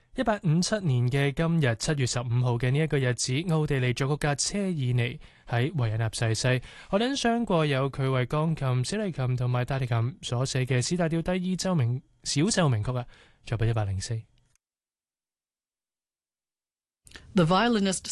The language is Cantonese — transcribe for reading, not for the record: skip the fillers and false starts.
1857年嘅今日7月15號嘅呢一個日子，奧地利作曲家車爾尼喺維也納逝世。我哋欣賞過有佢為鋼琴、小提琴同埋大提琴所寫嘅 C 大調第二小奏鳴曲啊，作品104。 The violinist